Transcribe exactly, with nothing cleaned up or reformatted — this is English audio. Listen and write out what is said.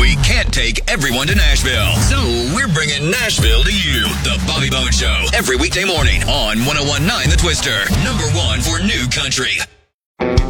We can't take everyone to Nashville, so we're bringing Nashville to you. The Bobby Bones Show, every weekday morning on one oh one point nine The Twister, number one for new country.